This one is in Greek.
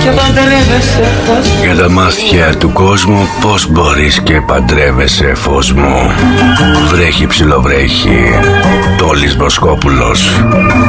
Για τα μάτια του κόσμου πώς μπορείς και παντρεύεσαι, φως μου. Βρέχει ψιλοβρέχει, Τόλης Βοσκόπουλος.